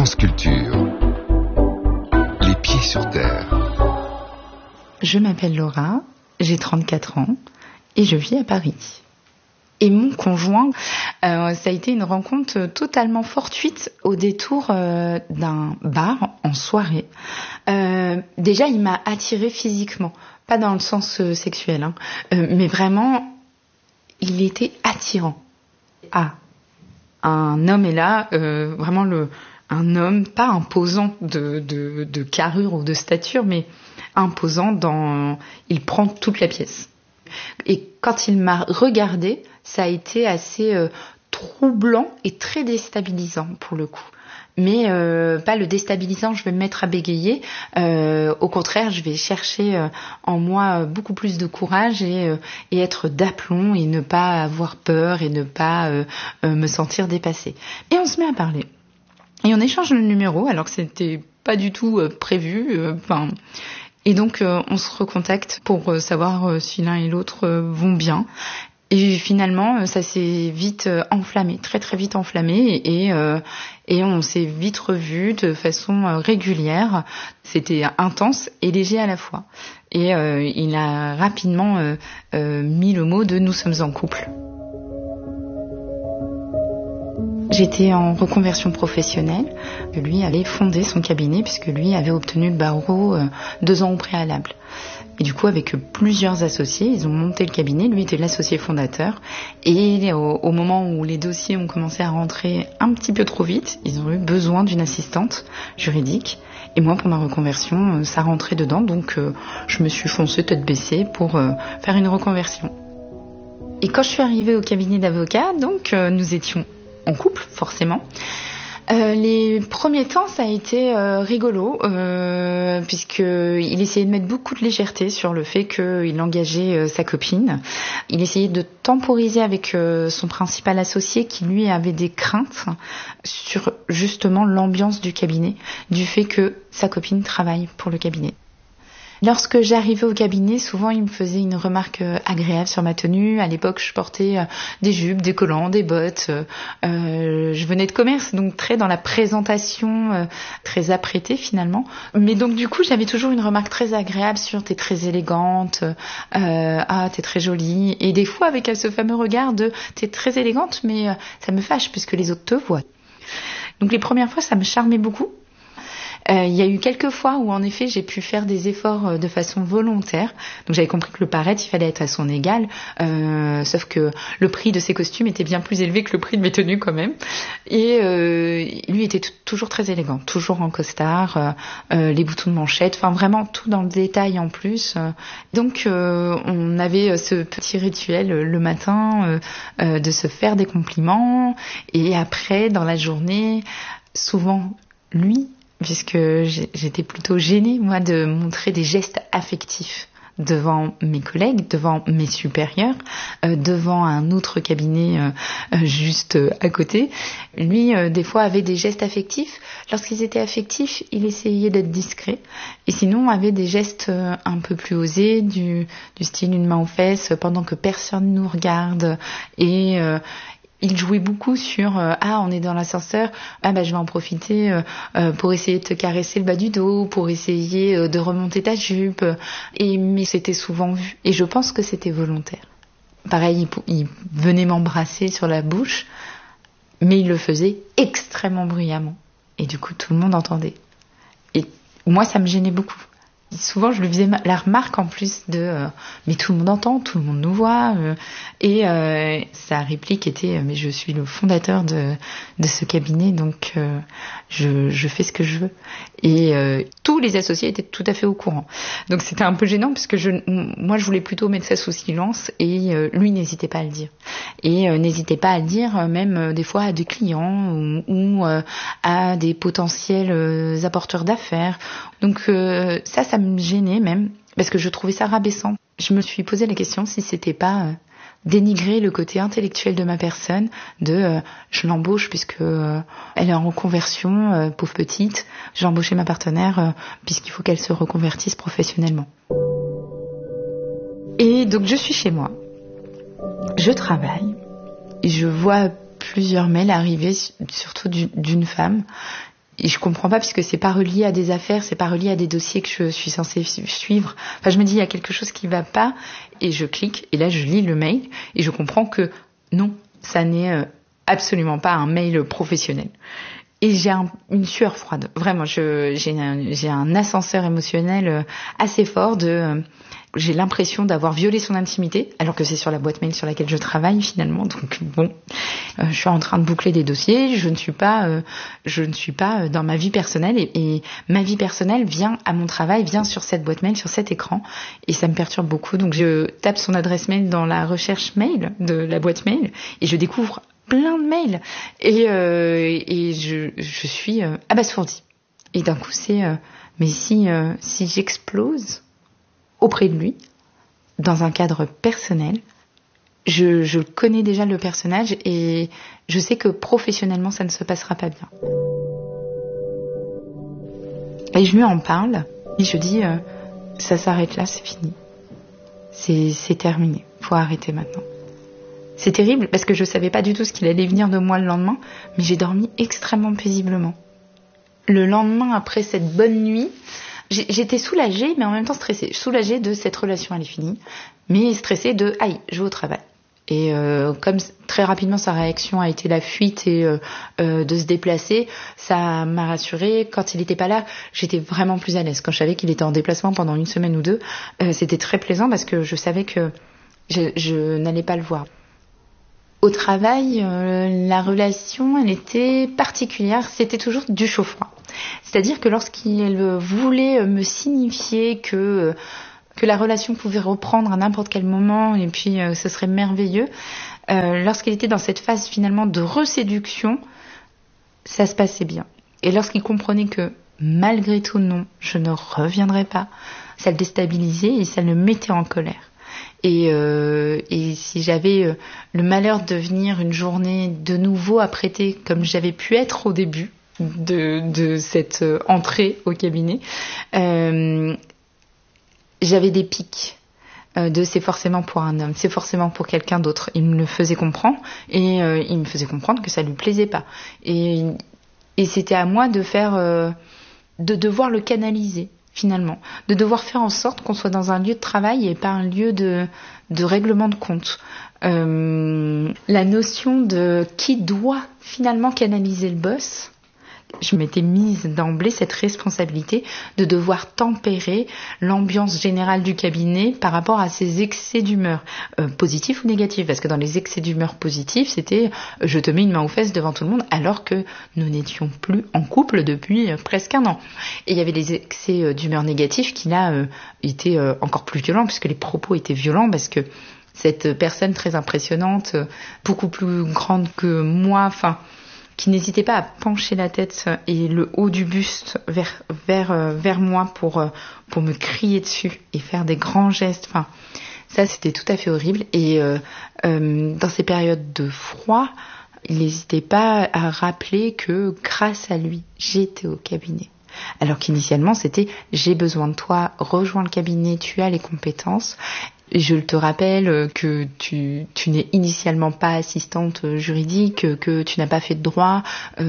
France Culture. Les pieds sur terre. Je m'appelle Laura, j'ai 34 ans et je vis à Paris. Et mon conjoint, ça a été une rencontre totalement fortuite au détour d'un bar en soirée. Déjà, il m'a attirée physiquement, pas dans le sens sexuel, mais vraiment, il était attirant. Un homme est là, vraiment un homme pas imposant de carrure ou de stature, mais imposant il prend toute la pièce. Et quand il m'a regardée, ça a été assez troublant et très déstabilisant pour le coup. Mais pas le déstabilisant, je vais me mettre à bégayer. Au contraire, je vais chercher en moi beaucoup plus de courage et être d'aplomb et ne pas avoir peur et ne pas me sentir dépassée. Et on se met à parler. Et on échange le numéro alors que c'était pas du tout prévu. Et donc on se recontacte pour savoir si l'un et l'autre vont bien. Et finalement, ça s'est vite enflammé, très très vite enflammé, et on s'est vite revus de façon régulière. C'était intense et léger à la fois. Et il a rapidement mis le mot de « nous sommes en couple ». J'étais en reconversion professionnelle. Lui allait fonder son cabinet puisque lui avait obtenu le barreau 2 ans au préalable. Et du coup, avec plusieurs associés, ils ont monté le cabinet. Lui était l'associé fondateur. Et au moment où les dossiers ont commencé à rentrer un petit peu trop vite, ils ont eu besoin d'une assistante juridique. Et moi, pour ma reconversion, ça rentrait dedans. Donc, je me suis foncée tête baissée pour faire une reconversion. Et quand je suis arrivée au cabinet d'avocats, donc, nous étions en couple, forcément. Les premiers temps, ça a été rigolo, puisqu'il essayait de mettre beaucoup de légèreté sur le fait qu'il engageait sa copine. Il essayait de temporiser avec son principal associé qui, lui, avait des craintes sur justement l'ambiance du cabinet, du fait que sa copine travaille pour le cabinet. Lorsque j'arrivais au cabinet, souvent il me faisait une remarque agréable sur ma tenue. À l'époque, je portais des jupes, des collants, des bottes. Je venais de commerce, donc très dans la présentation, très apprêtée finalement. Mais donc du coup, j'avais toujours une remarque très agréable sur « t'es très élégante »,« t'es très jolie ». Et des fois avec ce fameux regard de « t'es très élégante », mais ça me fâche puisque les autres te voient. Donc les premières fois, ça me charmait beaucoup. Il y a eu quelques fois où en effet j'ai pu faire des efforts de façon volontaire. Donc j'avais compris que le paraître, il fallait être à son égal, sauf que le prix de ses costumes était bien plus élevé que le prix de mes tenues quand même. Et lui était toujours très élégant, toujours en costard, les boutons de manchette, enfin vraiment tout dans le détail en plus. Donc on avait ce petit rituel le matin de se faire des compliments, et après dans la journée, souvent lui, puisque j'étais plutôt gênée, moi, de montrer des gestes affectifs devant mes collègues, devant mes supérieurs, devant un autre cabinet juste à côté. Lui, des fois, avait des gestes affectifs. Lorsqu'ils étaient affectifs, il essayait d'être discret. Et sinon, avait des gestes un peu plus osés, du style une main aux fesses, pendant que personne nous regarde. Et il jouait beaucoup sur on est dans l'ascenseur, je vais en profiter pour essayer de te caresser le bas du dos, pour essayer de remonter ta jupe. Mais c'était souvent vu, et je pense que c'était volontaire. Pareil, il venait m'embrasser sur la bouche, mais il le faisait extrêmement bruyamment, et du coup tout le monde entendait. Et moi, ça me gênait beaucoup. Souvent, je lui faisais la remarque en plus mais tout le monde entend, tout le monde nous voit. Et sa réplique était mais je suis le fondateur de ce cabinet, donc je fais ce que je veux. Et tous les associés étaient tout à fait au courant. Donc c'était un peu gênant parce que moi je voulais plutôt mettre ça sous silence, et lui n'hésitait pas à le dire. Et n'hésitait pas à le dire même des fois à des clients ou à des potentiels apporteurs d'affaires. Donc ça me gênait même, parce que je trouvais ça rabaissant. Je me suis posé la question si c'était pas dénigrer le côté intellectuel de ma personne, je l'embauche puisque elle est en reconversion, pauvre petite, j'ai embauché ma partenaire puisqu'il faut qu'elle se reconvertisse professionnellement. Et donc je suis chez moi, je travaille, et je vois plusieurs mails arriver, surtout d'une femme Et je comprends pas puisque c'est pas relié à des affaires, c'est pas relié à des dossiers que je suis censée suivre. Enfin, je me dis, il y a quelque chose qui va pas et je clique et là, je lis le mail et je comprends que non, ça n'est absolument pas un mail professionnel. Et j'ai une sueur froide. Vraiment, j'ai un ascenseur émotionnel assez fort j'ai l'impression d'avoir violé son intimité, alors que c'est sur la boîte mail sur laquelle je travaille finalement. Donc bon, je suis en train de boucler des dossiers. Je ne suis pas dans ma vie personnelle et ma vie personnelle vient à mon travail, vient sur cette boîte mail, sur cet écran, et ça me perturbe beaucoup. Donc je tape son adresse mail dans la recherche mail de la boîte mail et je découvre plein de mails et je suis abasourdie. Et d'un coup c'est mais si j'explose auprès de lui, dans un cadre personnel, je connais déjà le personnage et je sais que professionnellement, ça ne se passera pas bien. Et je lui en parle et je dis, ça s'arrête là, c'est fini. C'est terminé, faut arrêter maintenant. C'est terrible parce que je savais pas du tout ce qu'il allait venir de moi le lendemain, mais j'ai dormi extrêmement paisiblement. Le lendemain, après cette bonne nuit, j'étais soulagée, mais en même temps stressée. Soulagée de cette relation, elle est finie, mais stressée de « aïe, je vais au travail ». Et comme très rapidement sa réaction a été la fuite et de se déplacer, ça m'a rassurée. Quand il n'était pas là, j'étais vraiment plus à l'aise. Quand je savais qu'il était en déplacement pendant une semaine ou deux, c'était très plaisant parce que je savais que je n'allais pas le voir. Au travail, la relation, elle était particulière. C'était toujours du chaud-froid. C'est-à-dire que lorsqu'il voulait me signifier que la relation pouvait reprendre à n'importe quel moment et puis ce serait merveilleux, lorsqu'il était dans cette phase finalement de reséduction, ça se passait bien. Et lorsqu'il comprenait que malgré tout non, je ne reviendrai pas, ça le déstabilisait et ça le mettait en colère. Et si j'avais le malheur de venir une journée de nouveau apprêtée comme j'avais pu être au début de cette entrée au cabinet, j'avais des pics de c'est forcément pour un homme, c'est forcément pour quelqu'un d'autre. Il me le faisait comprendre et il me faisait comprendre que ça lui plaisait pas. Et c'était à moi de devoir le canaliser. Finalement, de devoir faire en sorte qu'on soit dans un lieu de travail et pas un lieu de règlement de compte. La notion de qui doit finalement canaliser le boss, je m'étais mise d'emblée cette responsabilité de devoir tempérer l'ambiance générale du cabinet par rapport à ces excès d'humeur, positifs ou négatifs, parce que dans les excès d'humeur positifs, c'était je te mets une main aux fesses devant tout le monde, alors que nous n'étions plus en couple depuis presque un an. Et il y avait les excès d'humeur négatifs qui là étaient encore plus violents, puisque les propos étaient violents, parce que cette personne très impressionnante, beaucoup plus grande que moi, qui n'hésitait pas à pencher la tête et le haut du buste vers moi pour me crier dessus et faire des grands gestes. Ça, c'était tout à fait horrible. Et dans ces périodes de froid, il n'hésitait pas à rappeler que grâce à lui, j'étais au cabinet. Alors qu'initialement, c'était « j'ai besoin de toi, rejoins le cabinet, tu as les compétences ». Et je te rappelle que tu n'es initialement pas assistante juridique, que tu n'as pas fait de droit,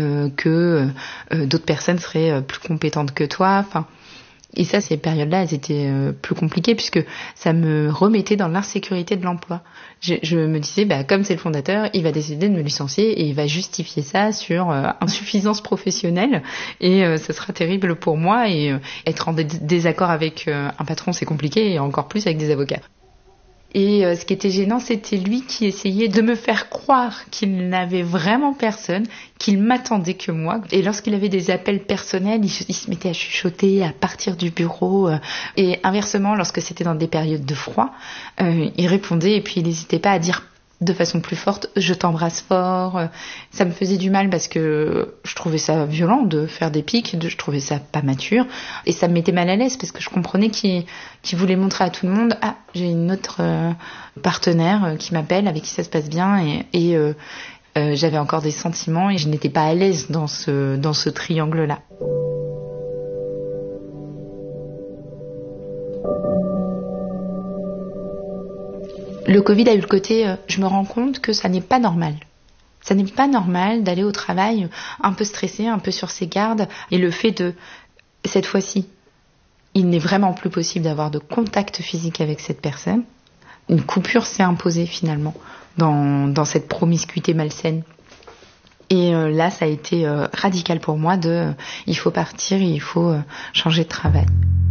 que d'autres personnes seraient plus compétentes que toi. Et ça, ces périodes-là, elles étaient plus compliquées puisque ça me remettait dans l'insécurité de l'emploi. Je me disais, comme c'est le fondateur, il va décider de me licencier et il va justifier ça sur insuffisance professionnelle et ça sera terrible pour moi. Et être en désaccord avec un patron, c'est compliqué et encore plus avec des avocats. Et ce qui était gênant, c'était lui qui essayait de me faire croire qu'il n'avait vraiment personne, qu'il m'attendait que moi. Et lorsqu'il avait des appels personnels, il se mettait à chuchoter, à partir du bureau. Et inversement, lorsque c'était dans des périodes de froid, il répondait et puis il n'hésitait pas à dire de façon plus forte, je t'embrasse fort. Ça me faisait du mal parce que je trouvais ça violent de faire des pics, je trouvais ça pas mature et ça me mettait mal à l'aise parce que je comprenais qu'il voulait montrer à tout le monde, j'ai une autre partenaire qui m'appelle, avec qui ça se passe bien et j'avais encore des sentiments et je n'étais pas à l'aise dans ce triangle-là. Le Covid a eu le côté, je me rends compte que ça n'est pas normal. Ça n'est pas normal d'aller au travail un peu stressé, un peu sur ses gardes. Et le fait de, cette fois-ci, il n'est vraiment plus possible d'avoir de contact physique avec cette personne. Une coupure s'est imposée finalement dans cette promiscuité malsaine. Et ça a été radical pour moi il faut partir, il faut changer de travail.